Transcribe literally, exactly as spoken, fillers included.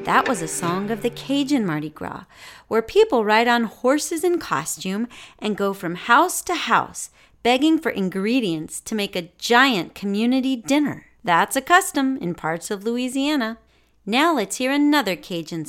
That was a song of the Cajun Mardi Gras, where people ride on horses in costume and go from house to house, begging for ingredients to make a giant community dinner. That's a custom in parts of Louisiana. Now let's hear another Cajun